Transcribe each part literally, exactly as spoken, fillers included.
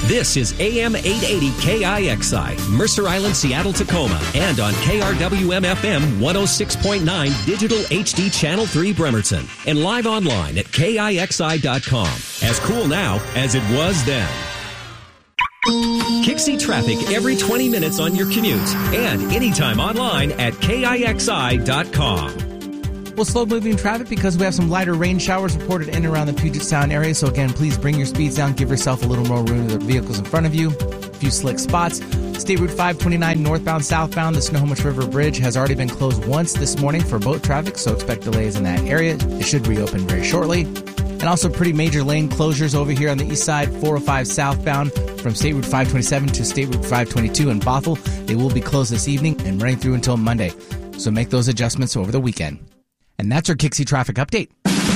This is A M eight eighty K I X I, Mercer Island, Seattle, Tacoma, and on K R W M F M one oh six point nine Digital H D Channel three Bremerton, and live online at K I X I dot com. As cool now as it was then. Kixie traffic every twenty minutes on your commute, and anytime online at K I X I dot com. Well, slow-moving traffic because we have some lighter rain showers reported in and around the Puget Sound area. So again, please bring your speeds down. Give yourself a little more room to the vehicles in front of you. A few slick spots. State Route five twenty-nine northbound, southbound. The Snohomish River Bridge has already been closed once this morning for boat traffic, so expect delays in that area. It should reopen very shortly. And also pretty major lane closures over here on the east side, four oh five southbound from State Route five twenty-seven to State Route five twenty-two in Bothell. They will be closed this evening and running through until Monday. So make those adjustments over the weekend. And that's our Kixie traffic update.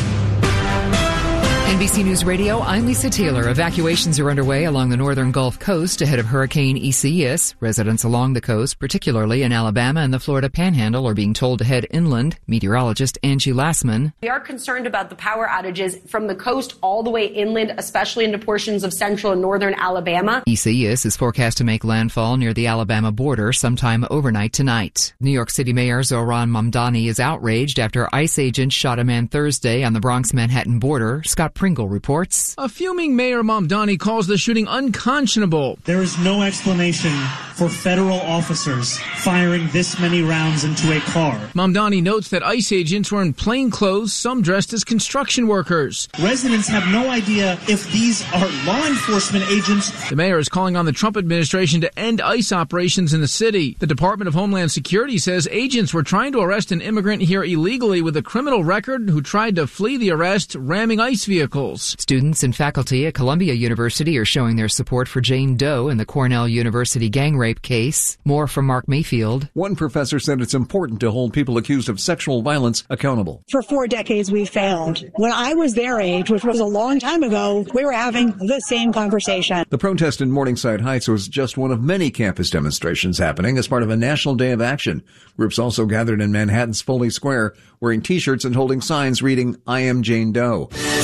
N B C News Radio, I'm Lisa Taylor. Evacuations are underway along the northern Gulf Coast ahead of Hurricane Isaias. Residents along the coast, particularly in Alabama and the Florida Panhandle, are being told to head inland. Meteorologist Angie Lassman. We are concerned about the power outages from the coast all the way inland, especially into portions of central and northern Alabama. Isaias is forecast to make landfall near the Alabama border sometime overnight tonight. New York City Mayor Zohran Mamdani is outraged after ICE agents shot a man Thursday on the Bronx-Manhattan border. Scott Pringle reports. A fuming Mayor Mamdani calls the shooting unconscionable. There is no explanation for federal officers firing this many rounds into a car. Mamdani notes that ICE agents were in plain clothes, some dressed as construction workers. Residents have no idea if these are law enforcement agents. The mayor is calling on the Trump administration to end ICE operations in the city. The Department of Homeland Security says agents were trying to arrest an immigrant here illegally with a criminal record who tried to flee the arrest, ramming ICE vehicles. Students and faculty at Columbia University are showing their support for Jane Doe in the Cornell University gang rape case. More from Mark Mayfield. One professor said it's important to hold people accused of sexual violence accountable. For four decades, we failed. When I was their age, which was a long time ago, we were having the same conversation. The protest in Morningside Heights was just one of many campus demonstrations happening as part of a national day of action. Groups also gathered in Manhattan's Foley Square, wearing T-shirts and holding signs reading, "I am Jane Doe."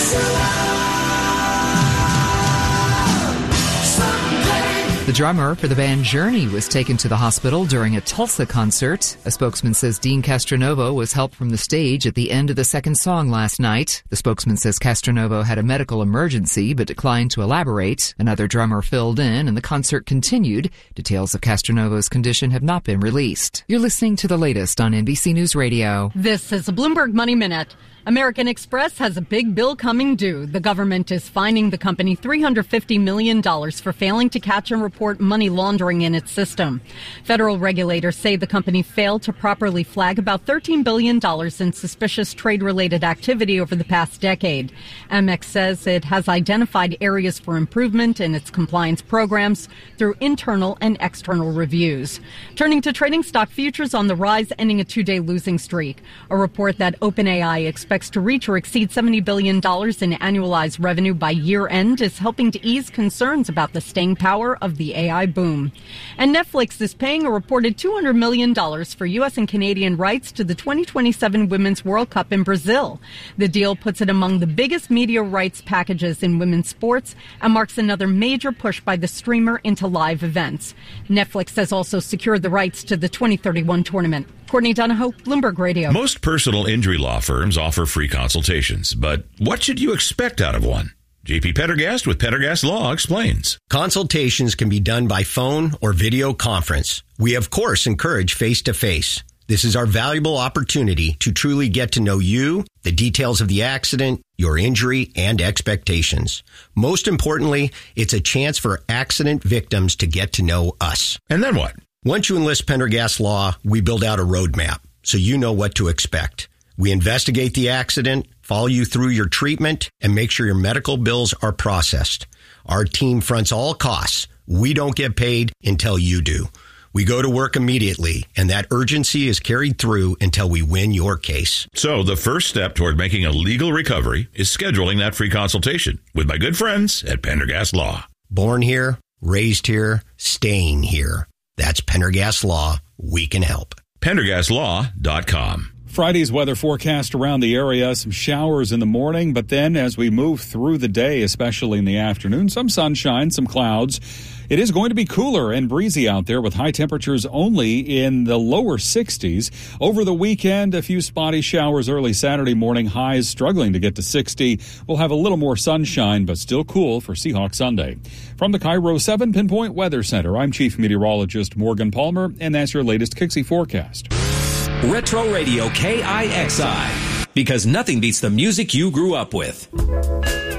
The drummer for the band Journey was taken to the hospital during a Tulsa concert. A spokesman says Dean Castronovo was helped from the stage at the end of the second song last night. The spokesman says Castronovo had a medical emergency but declined to elaborate. Another drummer filled in and the concert continued. Details of Castronovo's condition have not been released. You're listening to the latest on N B C News Radio. This is a Bloomberg Money Minute. American Express has a big bill coming due. The government is fining the company three hundred fifty million dollars for failing to catch and report money laundering in its system. Federal regulators say the company failed to properly flag about thirteen billion dollars in suspicious trade-related activity over the past decade. Amex says it has identified areas for improvement in its compliance programs through internal and external reviews. Turning to trading, stock futures on the rise, ending a two-day losing streak. A report that OpenAI expects to reach or exceed seventy billion dollars in annualized revenue by year-end is helping to ease concerns about the staying power of the A I boom. And Netflix is paying a reported two hundred million dollars for U S and Canadian rights to the twenty twenty-seven Women's World Cup in Brazil. The deal puts it among the biggest media rights packages in women's sports and marks another major push by the streamer into live events. Netflix has also secured the rights to the twenty thirty-one tournament. Courtney Donahoe, Bloomberg Radio. Most personal injury law firms offer free consultations, but what should you expect out of one? J P Pendergast with Pendergast Law explains. Consultations can be done by phone or video conference. We, of course, encourage face-to-face. This is our valuable opportunity to truly get to know you, the details of the accident, your injury, and expectations. Most importantly, it's a chance for accident victims to get to know us. And then what? Once you enlist Pendergast Law, we build out a roadmap so you know what to expect. We investigate the accident, follow you through your treatment, and make sure your medical bills are processed. Our team fronts all costs. We don't get paid until you do. We go to work immediately, and that urgency is carried through until we win your case. So the first step toward making a legal recovery is scheduling that free consultation with my good friends at Pendergast Law. Born here, raised here, staying here. That's Pendergast Law. We can help. Pendergast Law dot com. Friday's weather forecast around the area, some showers in the morning, but then as we move through the day, especially in the afternoon, some sunshine, some clouds. It is going to be cooler and breezy out there with high temperatures only in the lower sixties. Over the weekend, a few spotty showers early Saturday morning, highs struggling to get to sixty. We'll have a little more sunshine, but still cool for Seahawk Sunday. From the Cairo seven Pinpoint Weather Center, I'm Chief Meteorologist Morgan Palmer, and that's your latest Kixie forecast. Retro Radio K I X I, because nothing beats the music you grew up with.